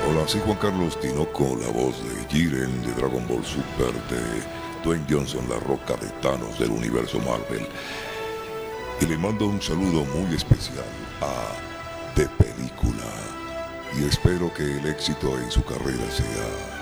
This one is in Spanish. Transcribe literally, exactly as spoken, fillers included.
Hola, soy Juan Carlos Tinoco, la voz de Jiren de Dragon Ball Super, de Dwayne Johnson, la roca de Thanos del universo Marvel. Y le mando un saludo muy especial a De Película. Y espero que el éxito en su carrera sea